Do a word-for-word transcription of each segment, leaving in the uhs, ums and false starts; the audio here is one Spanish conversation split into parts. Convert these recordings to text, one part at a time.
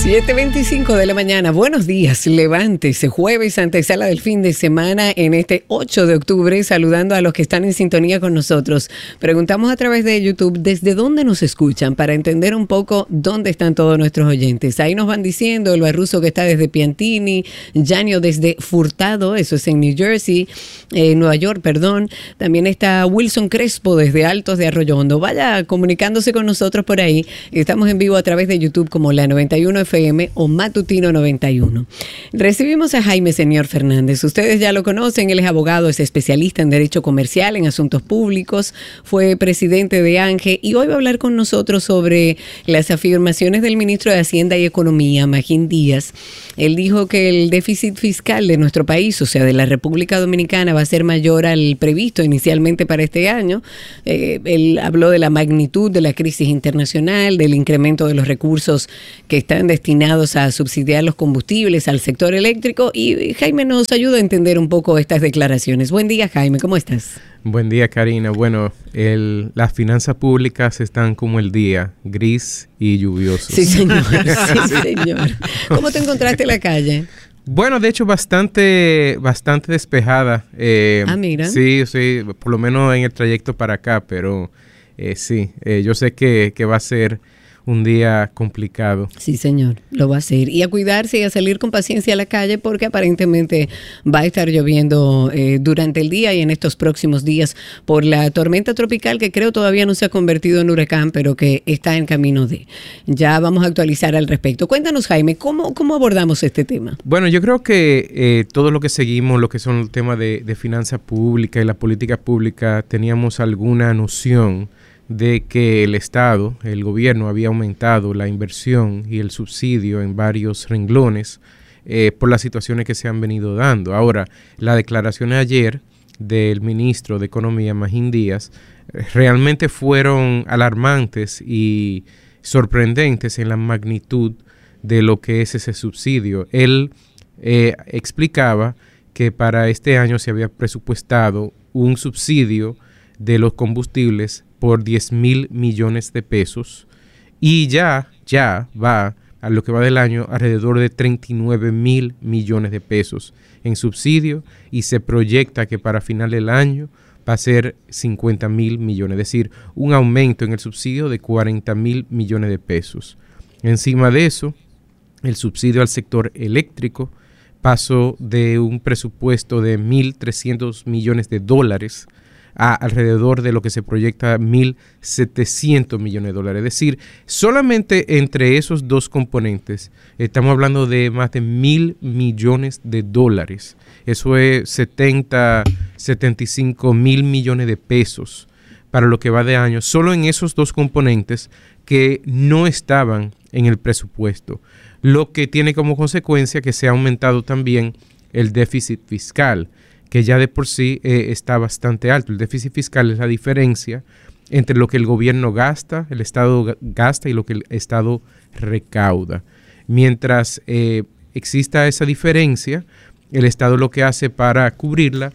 siete veinticinco de la mañana. Buenos días, levántese. Jueves, antesala del fin de semana en este ocho de octubre, saludando a los que están en sintonía con nosotros. Preguntamos a través de YouTube desde dónde nos escuchan para entender un poco dónde están todos nuestros oyentes. Ahí nos van diciendo el Barruso que está desde Piantini, Yanio desde Furtado, eso es en New Jersey, eh, Nueva York, perdón. También está Wilson Crespo desde Altos de Arroyo Hondo. Vaya comunicándose con nosotros por ahí. Estamos en vivo a través de YouTube como la noventa y uno F M o Matutino noventa y uno. Recibimos a Jaime Señor Fernández. Ustedes ya lo conocen, él es abogado, es especialista en Derecho Comercial, en Asuntos Públicos, fue presidente de ANGE y hoy va a hablar con nosotros sobre las afirmaciones del ministro de Hacienda y Economía, Magín Díaz. Él dijo que el déficit fiscal de nuestro país, o sea, de la República Dominicana, va a ser mayor al previsto inicialmente para este año. Eh, él habló de la magnitud de la crisis internacional, del incremento de los recursos que están destinados a subsidiar los combustibles al sector eléctrico, y Jaime nos ayuda a entender un poco estas declaraciones. Buen día, Jaime, ¿cómo estás? Buen día, Karina. Bueno, el, las finanzas públicas están como el día, gris y lluvioso. Sí, señor. Sí, señor. ¿Cómo te encontraste la calle? Bueno, de hecho, bastante bastante despejada. Eh, ah, mira. Sí, sí, por lo menos en el trayecto para acá, pero eh, sí, eh, yo sé que, que va a ser un día complicado. Sí, señor, lo va a hacer. Y a cuidarse y a salir con paciencia a la calle porque aparentemente va a estar lloviendo eh, durante el día y en estos próximos días por la tormenta tropical que creo todavía no se ha convertido en huracán, pero que está en camino de. Ya vamos a actualizar al respecto. Cuéntanos, Jaime, ¿cómo, cómo abordamos este tema? Bueno, yo creo que eh, todo lo que seguimos, lo que son el tema de, de finanza pública y la política pública, teníamos alguna noción de que el Estado, el gobierno, había aumentado la inversión y el subsidio en varios renglones eh, por las situaciones que se han venido dando. Ahora, la declaración de ayer del ministro de Economía, Magín Díaz, eh, realmente fueron alarmantes y sorprendentes en la magnitud de lo que es ese subsidio. Él eh, explicaba que para este año se había presupuestado un subsidio de los combustibles por diez mil millones de pesos y ya, ya va a lo que va del año alrededor de treinta y nueve mil millones de pesos en subsidio y se proyecta que para final del año va a ser cincuenta mil millones, es decir, un aumento en el subsidio de cuarenta mil millones de pesos. Encima de eso, el subsidio al sector eléctrico pasó de un presupuesto de mil trescientos millones de dólares a alrededor de lo que se proyecta mil setecientos millones de dólares. Es decir, solamente entre esos dos componentes estamos hablando de más de mil millones de dólares. Eso es setenta, setenta y cinco mil millones de pesos para lo que va de año, solo en esos dos componentes que no estaban en el presupuesto, lo que tiene como consecuencia que se ha aumentado también el déficit fiscal, que ya de por sí eh, está bastante alto. El déficit fiscal es la diferencia entre lo que el gobierno gasta, el Estado gasta y lo que el Estado recauda. Mientras eh, exista esa diferencia, el Estado lo que hace para cubrirla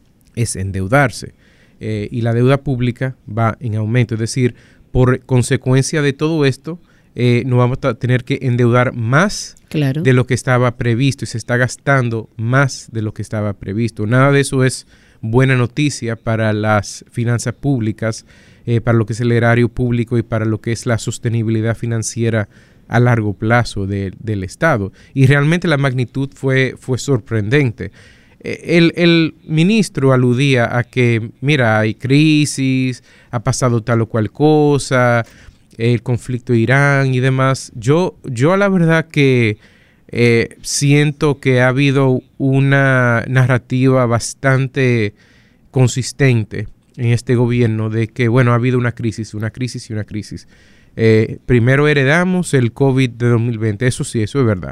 es endeudarse. Eh, y la deuda pública va en aumento. Es decir, por consecuencia de todo esto, Eh, nos vamos a tener que endeudar más claro. de lo que estaba previsto y se está gastando más de lo que estaba previsto. Nada de eso es buena noticia para las finanzas públicas, eh, para lo que es el erario público y para lo que es la sostenibilidad financiera a largo plazo de, del Estado. Y realmente la magnitud fue, fue sorprendente. Eh, el, el ministro aludía a que, mira, hay crisis, ha pasado tal o cual cosa, el conflicto de Irán y demás. Yo, yo la verdad que eh, siento que ha habido una narrativa bastante consistente en este gobierno de que, bueno, ha habido una crisis, una crisis y una crisis. Eh, primero heredamos el COVID de dos mil veinte, eso sí, eso es verdad.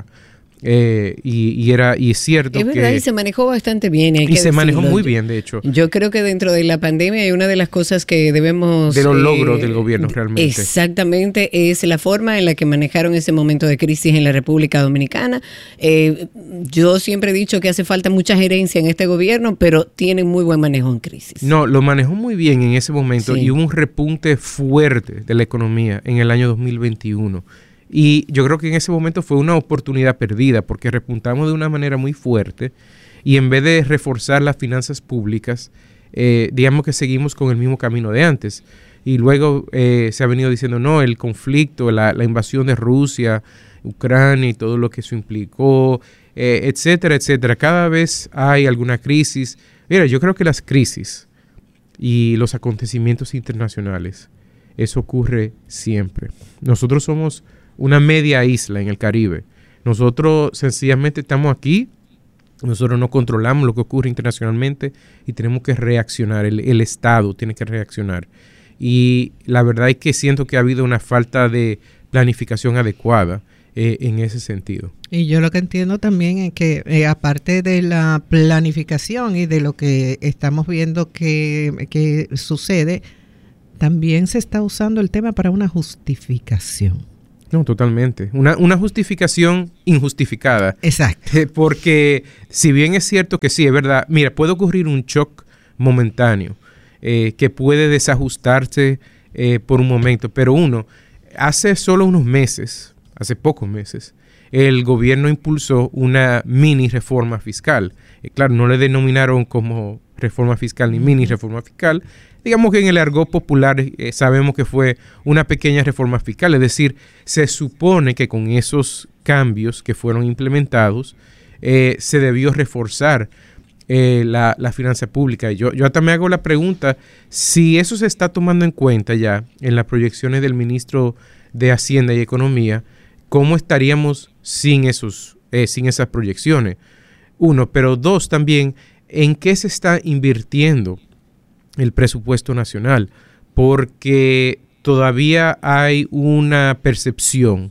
Eh, y, y era y es cierto es verdad, que y se manejó bastante bien hay y que se decirlo. manejó muy bien, de hecho. Yo creo que dentro de la pandemia hay una de las cosas que debemos de los eh, logros del gobierno realmente exactamente es la forma en la que manejaron ese momento de crisis en la República Dominicana. Eh, yo siempre he dicho que hace falta mucha gerencia en este gobierno, pero tienen muy buen manejo en crisis. No, lo manejó muy bien en ese momento, sí. Y hubo un repunte fuerte de la economía en el año dos mil veintiuno. Y yo creo que en ese momento fue una oportunidad perdida porque repuntamos de una manera muy fuerte y en vez de reforzar las finanzas públicas, eh, digamos que seguimos con el mismo camino de antes. Y luego eh, se ha venido diciendo, no, el conflicto, la, la invasión de Rusia, Ucrania y todo lo que eso implicó, eh, etcétera, etcétera. Cada vez hay alguna crisis. Mira, yo creo que las crisis y los acontecimientos internacionales, eso ocurre siempre. Nosotros somos una media isla en el Caribe. Nosotros sencillamente estamos aquí, nosotros no controlamos lo que ocurre internacionalmente y tenemos que reaccionar, el, el Estado tiene que reaccionar. Y la verdad es que siento que ha habido una falta de planificación adecuada eh, en ese sentido. Y yo lo que entiendo también es que eh, aparte de la planificación y de lo que estamos viendo que, que sucede, también se está usando el tema para una justificación. No, totalmente. Una, una justificación injustificada. Exacto. Eh, porque si bien es cierto que sí, es verdad, mira, puede ocurrir un shock momentáneo eh, que puede desajustarse eh, por un momento, pero uno, hace solo unos meses, hace pocos meses, el gobierno impulsó una mini reforma fiscal. Eh, claro, no le denominaron como reforma fiscal ni mini reforma fiscal. Digamos que en el argot popular eh, sabemos que fue una pequeña reforma fiscal, es decir, se supone que con esos cambios que fueron implementados eh, se debió reforzar eh, la, la finanza pública. Yo, yo hasta me hago la pregunta si eso se está tomando en cuenta ya en las proyecciones del ministro de Hacienda y Economía, ¿cómo estaríamos sin, esos, eh, sin esas proyecciones? Uno, pero dos también, ¿en qué se está invirtiendo el presupuesto nacional? Porque todavía hay una percepción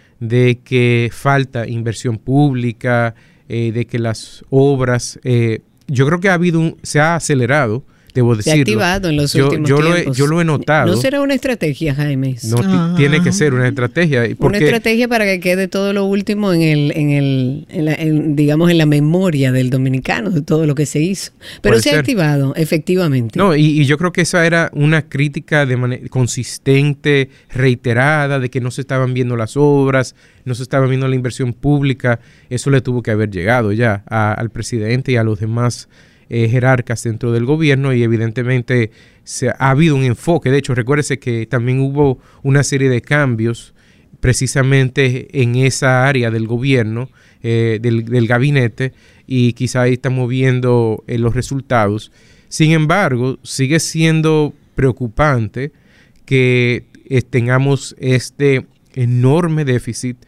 de que falta inversión pública, eh, de que las obras, eh, yo creo que ha habido un, se ha acelerado, debo decirlo. Se ha activado en los yo, últimos yo tiempos. Lo he, yo lo he notado. ¿No será una estrategia, Jaime? No t- tiene que ser una estrategia. Porque una estrategia para que quede todo lo último en el, en el, en la, en, digamos, en la memoria del dominicano de todo lo que se hizo. Pero se ser. ha activado, efectivamente. No, y, y yo creo que esa era una crítica de manera consistente, reiterada, de que no se estaban viendo las obras, no se estaba viendo la inversión pública. Eso le tuvo que haber llegado ya a, al presidente y a los demás Eh, jerarcas dentro del gobierno y evidentemente se, ha habido un enfoque. De hecho, recuérdese que también hubo una serie de cambios precisamente en esa área del gobierno, eh, del, del gabinete, y quizá ahí estamos viendo eh, los resultados. Sin embargo, sigue siendo preocupante que eh, tengamos este enorme déficit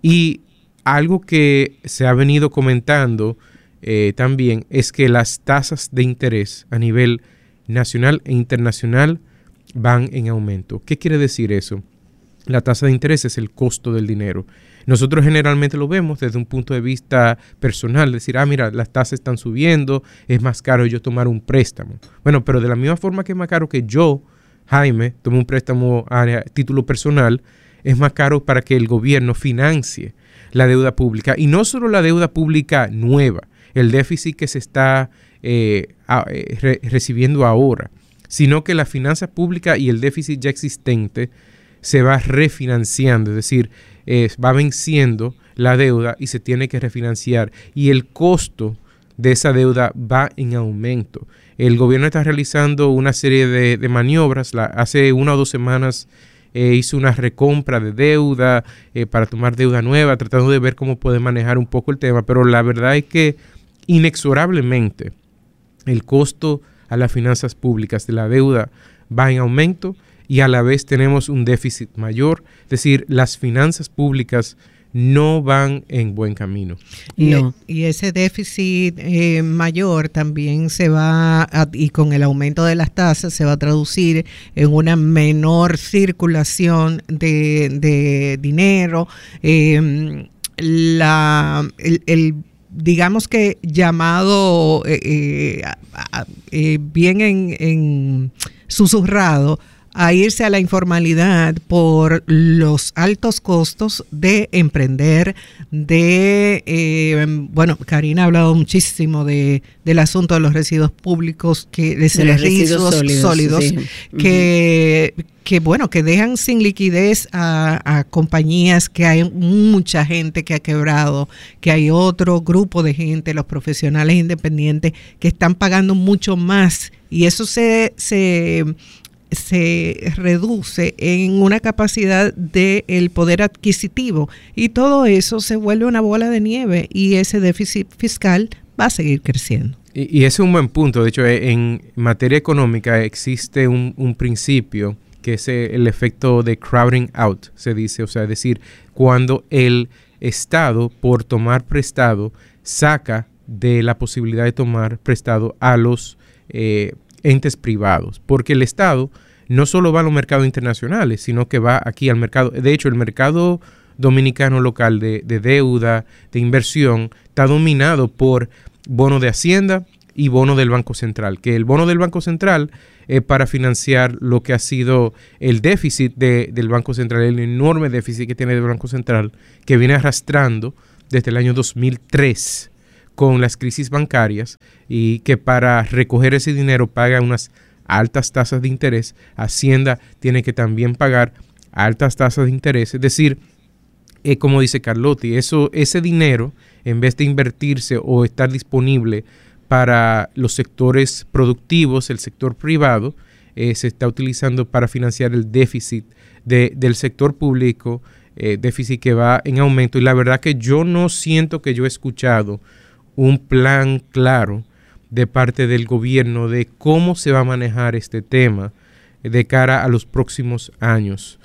y algo que se ha venido comentando Eh, también es que las tasas de interés a nivel nacional e internacional van en aumento. ¿Qué quiere decir eso? La tasa de interés es el costo del dinero. Nosotros generalmente lo vemos desde un punto de vista personal, decir, ah, mira, las tasas están subiendo, es más caro yo tomar un préstamo. Bueno, pero de la misma forma que es más caro que yo, Jaime, tome un préstamo a título personal, es más caro para que el gobierno financie la deuda pública. Y no solo la deuda pública nueva, el déficit que se está eh, a, eh, re, recibiendo ahora, sino que la finanza pública y el déficit ya existente se va refinanciando, es decir, eh, va venciendo la deuda y se tiene que refinanciar y el costo de esa deuda va en aumento. El gobierno está realizando una serie de, de maniobras. La, hace una o dos semanas eh, hizo una recompra de deuda eh, para tomar deuda nueva, tratando de ver cómo puede manejar un poco el tema, pero la verdad es que inexorablemente el costo a las finanzas públicas de la deuda va en aumento y a la vez tenemos un déficit mayor, es decir, las finanzas públicas no van en buen camino. Y, no. y ese déficit eh, mayor también se va, a, y con el aumento de las tasas, se va a traducir en una menor circulación de, de dinero, eh, la, el, el digamos que llamado eh, eh, eh, bien en, en susurrado a irse a la informalidad por los altos costos de emprender, de, eh, bueno, Karina ha hablado muchísimo de, del asunto de los residuos públicos, que de, de los residuos sólidos, sólidos sí. que... Uh-huh. que bueno, que dejan sin liquidez a, a compañías, que hay mucha gente que ha quebrado, que hay otro grupo de gente, los profesionales independientes, que están pagando mucho más, y eso se, se, se reduce en una capacidad del poder adquisitivo, y todo eso se vuelve una bola de nieve, y ese déficit fiscal va a seguir creciendo. Y, y ese es un buen punto. De hecho, en materia económica existe un, un principio que es el efecto de crowding out, se dice, o sea, es decir, cuando el Estado, por tomar prestado, saca de la posibilidad de tomar prestado a los eh, entes privados, porque el Estado no solo va a los mercados internacionales, sino que va aquí al mercado. De hecho, el mercado dominicano local de, de deuda, de inversión, está dominado por bono de Hacienda y bono del Banco Central, que el bono del Banco Central es para financiar lo que ha sido el déficit de, del Banco Central, el enorme déficit que tiene el Banco Central, que viene arrastrando desde el año dos mil tres con las crisis bancarias, y que para recoger ese dinero paga unas altas tasas de interés. Hacienda tiene que también pagar altas tasas de interés, es decir, eh, como dice Carlotti, eso, ese dinero, en vez de invertirse o estar disponible para los sectores productivos, el sector privado, eh, se está utilizando para financiar el déficit de, del sector público, eh, déficit que va en aumento. Y la verdad que yo no siento que yo he escuchado un plan claro de parte del gobierno de cómo se va a manejar este tema de cara a los próximos años.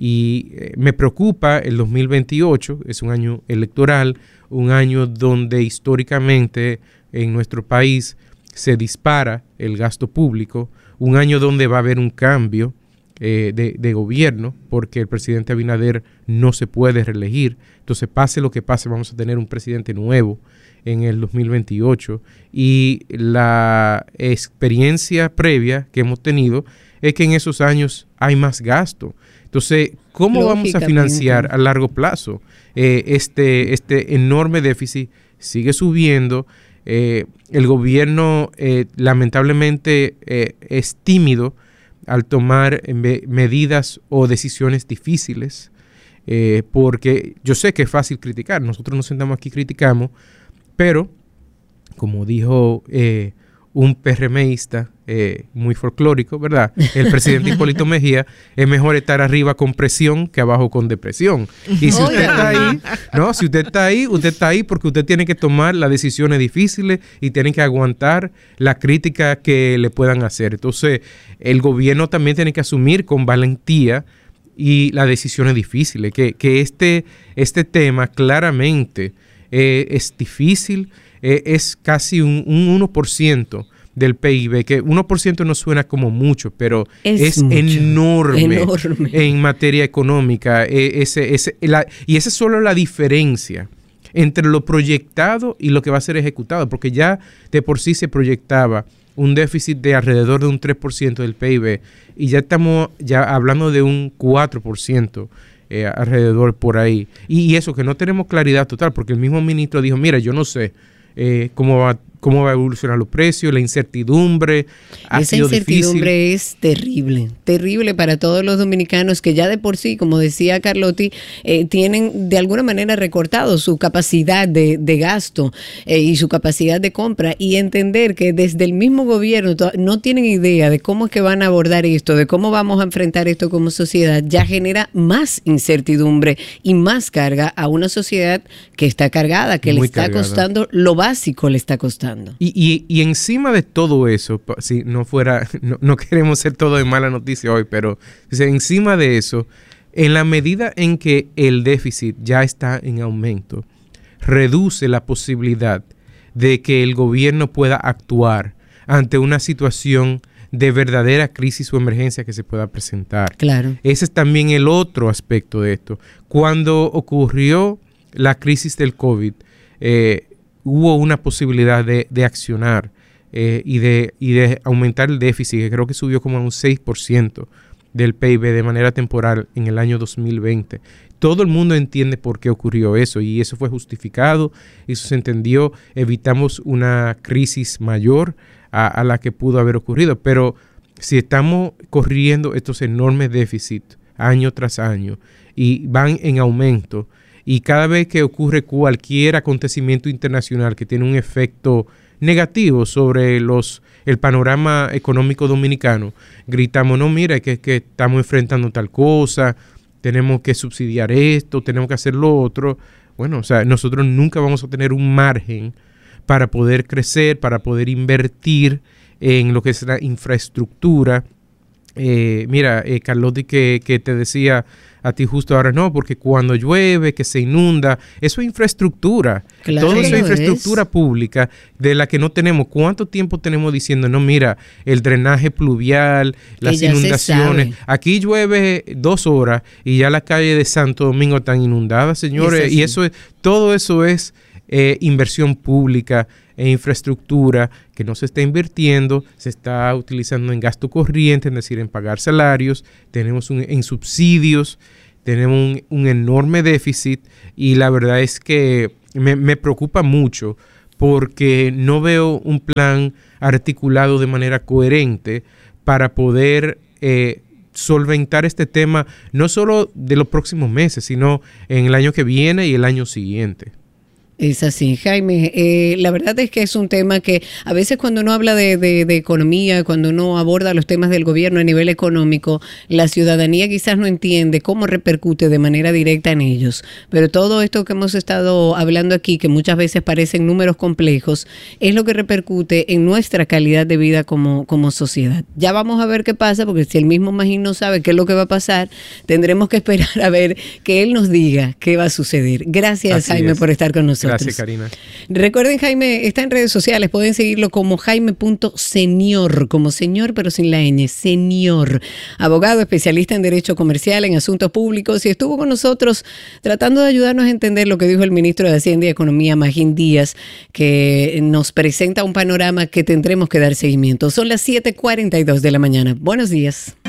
Y eh, me preocupa el dos mil veintiocho, es un año electoral, un año donde históricamente en nuestro país se dispara el gasto público, un año donde va a haber un cambio eh, de, de gobierno, porque el presidente Abinader no se puede reelegir. Entonces, pase lo que pase, vamos a tener un presidente nuevo en el dos mil veintiocho, y la experiencia previa que hemos tenido es que en esos años hay más gasto. Entonces, ¿cómo vamos a financiar a largo plazo? Eh, este, este enorme déficit sigue subiendo. Eh, el gobierno eh, lamentablemente eh, es tímido al tomar me- medidas o decisiones difíciles, eh, porque yo sé que es fácil criticar, nosotros nos sentamos aquí y criticamos, pero como dijo eh, un PRMista eh, muy folclórico, ¿verdad? El presidente Hipólito Mejía, es mejor estar arriba con presión que abajo con depresión. Y si usted está ahí, no, si usted está ahí, usted está ahí porque usted tiene que tomar las decisiones difíciles y tiene que aguantar la crítica que le puedan hacer. Entonces, el gobierno también tiene que asumir con valentía y las decisiones difíciles, que, que este, este tema claramente eh, es difícil. Eh, es casi un, un uno por ciento del P I B, que uno por ciento no suena como mucho, pero es, es mucho, enorme, enorme en materia económica. Eh, ese, ese, la, y esa es solo la diferencia entre lo proyectado y lo que va a ser ejecutado, porque ya de por sí se proyectaba un déficit de alrededor de un tres por ciento del P I B, y ya estamos ya hablando de un cuatro por ciento eh, alrededor por ahí. Y, y eso que no tenemos claridad total, porque el mismo ministro dijo, mira, yo no sé Eh, cómo va cómo va a evolucionar los precios, la incertidumbre. Ha Esa sido incertidumbre difícil. Es terrible, terrible para todos los dominicanos que ya de por sí, como decía Carlotti, eh, tienen de alguna manera recortado su capacidad de, de gasto eh, y su capacidad de compra, y entender que desde el mismo gobierno no tienen idea de cómo es que van a abordar esto, de cómo vamos a enfrentar esto como sociedad, ya genera más incertidumbre y más carga a una sociedad que está cargada, que Muy le está cargada. costando, lo básico le está costando. Y, y, y encima de todo eso, si no fuera, no, no queremos ser todo de mala noticia hoy, pero o sea, encima de eso, en la medida en que el déficit ya está en aumento, reduce la posibilidad de que el gobierno pueda actuar ante una situación de verdadera crisis o emergencia que se pueda presentar. Claro. Ese es también el otro aspecto de esto. Cuando ocurrió la crisis del COVID, eh, hubo una posibilidad de, de accionar eh, y, de, y de aumentar el déficit, que creo que subió como a un seis por ciento del P I B de manera temporal en el año dos mil veinte. Todo el mundo entiende por qué ocurrió eso y eso fue justificado, eso se entendió, evitamos una crisis mayor a, a la que pudo haber ocurrido, pero si estamos corriendo estos enormes déficits año tras año y van en aumento y cada vez que ocurre cualquier acontecimiento internacional que tiene un efecto negativo sobre los el panorama económico dominicano, gritamos, no, mira, que, que estamos enfrentando tal cosa, tenemos que subsidiar esto, tenemos que hacer lo otro. Bueno, o sea, nosotros nunca vamos a tener un margen para poder crecer, para poder invertir en lo que es la infraestructura. Eh, mira, eh, Carlotti, que, que te decía a ti justo ahora, no, porque cuando llueve, que se inunda, eso es infraestructura. Claro, todo eso es infraestructura es. pública de la que no tenemos. ¿Cuánto tiempo tenemos diciendo, no, mira, el drenaje pluvial, las inundaciones? Aquí llueve dos horas y ya la calle de Santo Domingo están inundadas, señores, y eso es, todo eso es eh, inversión pública e infraestructura que no se está invirtiendo, se está utilizando en gasto corriente, es decir, en pagar salarios, tenemos un, en subsidios, tenemos un, un enorme déficit y la verdad es que me, me preocupa mucho porque no veo un plan articulado de manera coherente para poder eh, solventar este tema no solo de los próximos meses, sino en el año que viene y el año siguiente. Es así, Jaime. Eh, la verdad es que es un tema que a veces cuando uno habla de, de, de economía, cuando uno aborda los temas del gobierno a nivel económico, la ciudadanía quizás no entiende cómo repercute de manera directa en ellos. Pero todo esto que hemos estado hablando aquí, que muchas veces parecen números complejos, es lo que repercute en nuestra calidad de vida como, como sociedad. Ya vamos a ver qué pasa, porque si el mismo Magín no sabe qué es lo que va a pasar, tendremos que esperar a ver que él nos diga qué va a suceder. Gracias, Así Jaime, es. por estar con nosotros. Gracias, Karina. Recuerden, Jaime está en redes sociales, pueden seguirlo como jaime punto senior, como señor pero sin la ñ, senior, abogado especialista en derecho comercial, en asuntos públicos, y estuvo con nosotros tratando de ayudarnos a entender lo que dijo el ministro de Hacienda y Economía, Magín Díaz, que nos presenta un panorama que tendremos que dar seguimiento. Son las siete cuarenta y dos de la mañana. Buenos días.